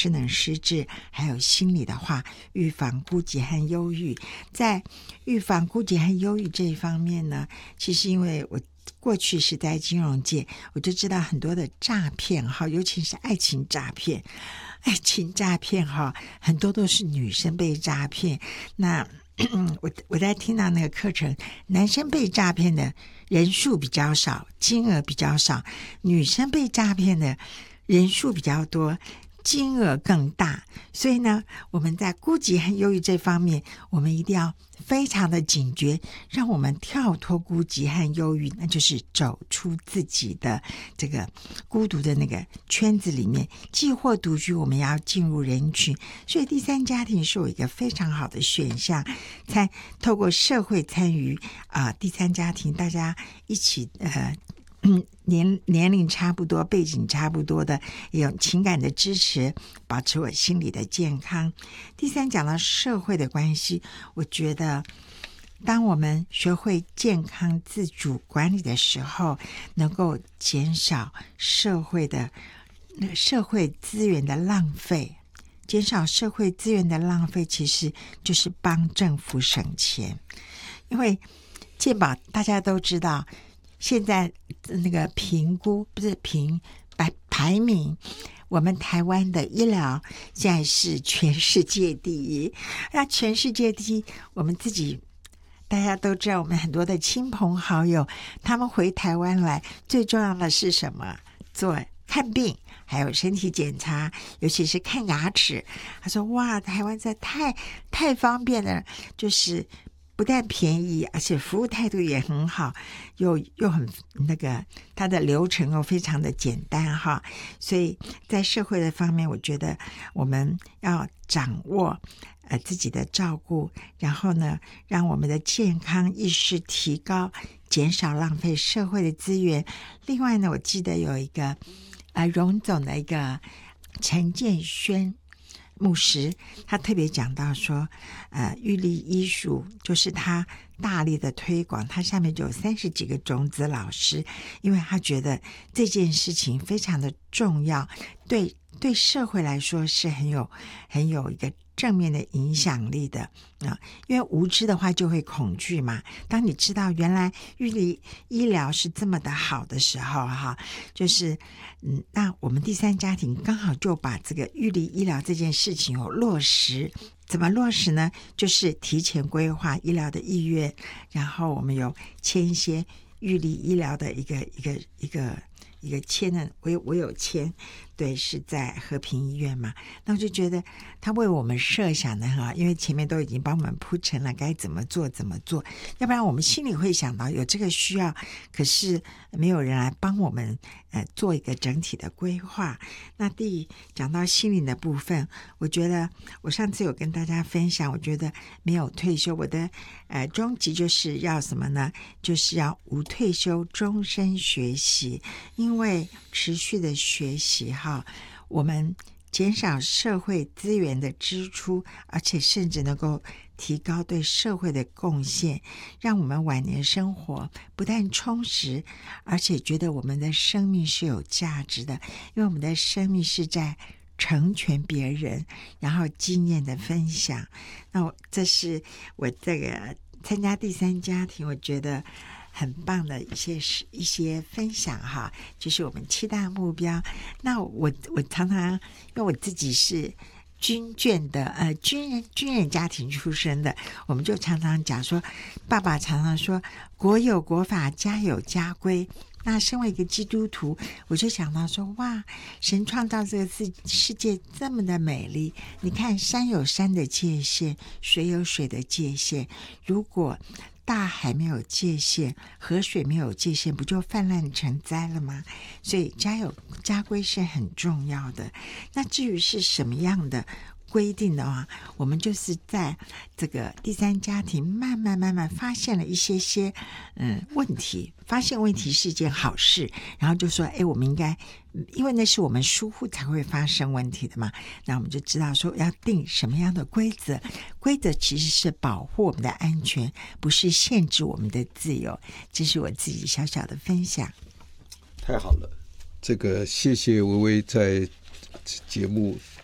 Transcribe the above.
失能失智还有心理的话，预防孤寂和忧郁。在预防孤寂和忧郁这一方面呢，其实因为我过去是在金融界，我就知道很多的诈骗哈，尤其是爱情诈骗。爱情诈骗哈，很多都是女生被诈骗。那我在听到那个课程，男生被诈骗的人数比较少，金额比较少，女生被诈骗的人数比较多，金额更大。所以呢，我们在孤寂和忧郁这方面，我们一定要非常的警觉，让我们跳脱孤寂和忧郁，那就是走出自己的这个孤独的那个圈子里面。既或独居，我们要进入人群，所以第三家庭是我一个非常好的选项。透过社会参与第三家庭，大家一起年龄差不多，背景差不多的，有情感的支持，保持我心理的健康。第三，讲到社会的关系，我觉得当我们学会健康自主管理的时候，能够减少社会资源的浪费。减少社会资源的浪费，其实就是帮政府省钱。因为健保大家都知道，现在那个排名，我们台湾的医疗现在是全世界第一。那全世界第一，我们自己大家都知道，我们很多的亲朋好友，他们回台湾来，最重要的是什么？做看病，还有身体检查，尤其是看牙齿。他说：“哇，台湾这太方便了，就是不但便宜，而且服务态度也很好，又很那个，它的流程又非常的简单哈。所以在社会的方面，我觉得我们要掌握自己的照顾，然后呢，让我们的健康意识提高，减少浪费社会的资源。另外呢，我记得有一个荣总的一个陈建轩牧师，他特别讲到说玉立医术就是他大力的推广，他下面就有30几个种子老师，因为他觉得这件事情非常的重要，对社会来说是很有一个正面的影响力的因为无知的话就会恐惧嘛。当你知道原来玉立医疗是这么的好的时候就是那我们第三家庭刚好就把这个玉立医疗这件事情落实。怎么落实呢？就是提前规划医疗的意愿，然后我们有签一些玉立医疗的一个签的，我有签，对，是在和平医院嘛。那我就觉得他为我们设想的因为前面都已经帮我们铺陈了该怎么做，要不然我们心里会想到有这个需要，可是没有人来帮我们做一个整体的规划。那讲到心灵的部分，我觉得我上次有跟大家分享，我觉得没有退休，我的终极就是要什么呢？就是要无退休，终身学习。因为持续的学习我们减少社会资源的支出，而且甚至能够提高对社会的贡献，让我们晚年生活不但充实，而且觉得我们的生命是有价值的，因为我们的生命是在成全别人，然后经验的分享。那这是我这个参加第三家庭，我觉得很棒的一些分享就是我们7大目标。那我常常因为我自己是军眷的军人家庭出身的，我们就常常讲说，爸爸常常说国有国法，家有家规。那身为一个基督徒，我就想到说，哇，神创造这个世界这么的美丽，你看山有山的界限，水有水的界限，如果大海没有界限，河水没有界限，不就泛滥成灾了吗？所以家规是很重要的。那至于是什么样的规定的话，我们就是在这个第三家庭慢慢发现了一些问题，发现问题是一件好事，然后就说我们应该，因为那是我们疏忽才会发生问题的嘛，那我们就知道说要定什么样的规则其实是保护我们的安全，不是限制我们的自由。这是我自己小小的分享。 太好了，这个谢谢薇薇在节目